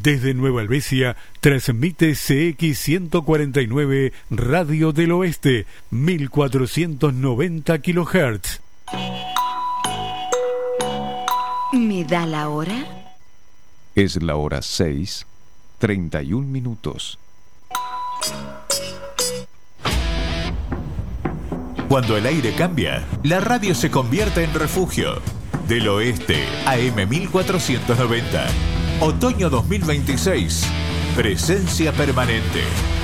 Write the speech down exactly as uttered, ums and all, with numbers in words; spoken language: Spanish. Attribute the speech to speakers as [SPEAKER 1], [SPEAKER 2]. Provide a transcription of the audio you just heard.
[SPEAKER 1] Desde Nueva Helvecia transmite C X ciento cuarenta y nueve Radio del Oeste, mil cuatrocientos noventa kilohertz.
[SPEAKER 2] ¿Me da la hora?
[SPEAKER 3] Es la hora seis, treinta y un minutos.
[SPEAKER 4] Cuando el aire cambia, la radio se convierte en refugio. Del Oeste, A M mil cuatrocientos noventa. Otoño dos mil veintiséis. Presencia permanente.